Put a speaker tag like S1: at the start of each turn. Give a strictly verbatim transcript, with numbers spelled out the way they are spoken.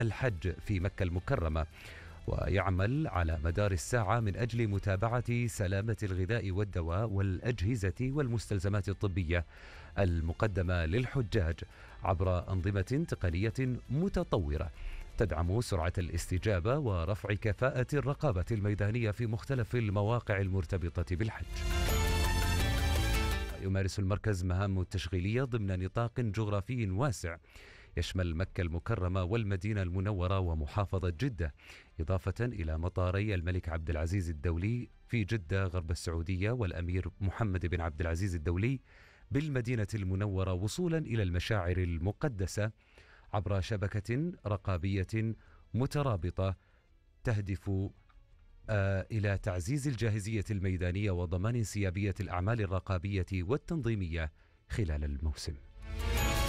S1: الحج في مكة المكرمة، ويعمل على مدار الساعة من أجل متابعة سلامة الغذاء والدواء والأجهزة والمستلزمات الطبية المقدمة للحجاج عبر أنظمة تقنية متطورة تدعم سرعة الاستجابة ورفع كفاءة الرقابة الميدانية في مختلف المواقع المرتبطة بالحج. يمارس المركز مهامه التشغيلية ضمن نطاق جغرافي واسع يشمل مكة المكرمة والمدينة المنورة ومحافظة جدة، إضافة إلى مطاري الملك عبد العزيز الدولي في جدة غرب السعودية والأمير محمد بن عبد العزيز الدولي بالمدينة المنورة، وصولا إلى المشاعر المقدسة عبر شبكة رقابية مترابطة تهدف آه إلى تعزيز الجاهزية الميدانية وضمان انسيابية الأعمال الرقابية والتنظيمية خلال الموسم.